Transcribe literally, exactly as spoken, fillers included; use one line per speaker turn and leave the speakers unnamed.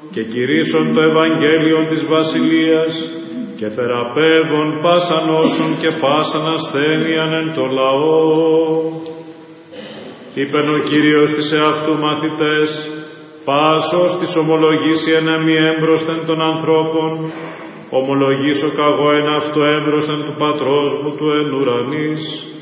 και κηρύσσον το Ευαγγέλιο της Βασιλείας και θεραπεύων πάσαν όσων και πάσαν ασθένειαν εν το λαό. Είπεν ο Κύριος της εαυτού μαθητές, πάσος της ομολογήσει εν εμεί έμπροσθεν των ανθρώπων, ομολογήσω καγώ εν αυτό έμπροσθεν του Πατρός μου του εν ουρανής.